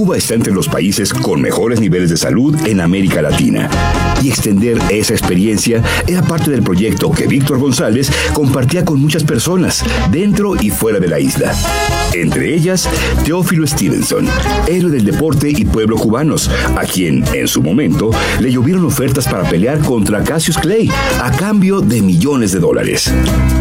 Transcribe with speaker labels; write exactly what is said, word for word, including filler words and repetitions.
Speaker 1: Cuba está entre los países con mejores niveles de salud en América Latina. Y extender esa experiencia era parte del proyecto que Víctor González compartía con muchas personas, dentro y fuera de la isla. Entre ellas, Teófilo Stevenson, héroe del deporte y pueblo cubanos, a quien, en su momento, le llovieron ofertas para pelear contra Cassius Clay a cambio de millones de dólares.